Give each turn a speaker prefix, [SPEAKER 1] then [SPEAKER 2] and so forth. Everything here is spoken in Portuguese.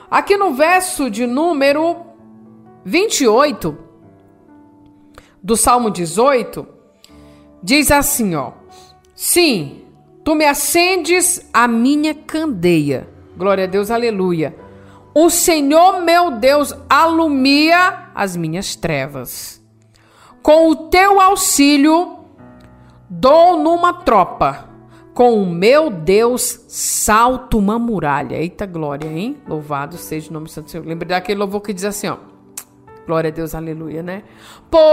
[SPEAKER 1] Aqui no verso de número 28 do Salmo 18, diz assim, ó. Sim, tu me acendes a minha candeia. Glória a Deus, aleluia. O Senhor meu Deus alumia as minhas trevas. Com o teu auxílio, dou numa tropa. Com o meu Deus, salto uma muralha. Eita glória, hein? Louvado seja o nome do Santo Senhor. Lembre daquele louvor que diz assim, ó. Glória a Deus, aleluia, né?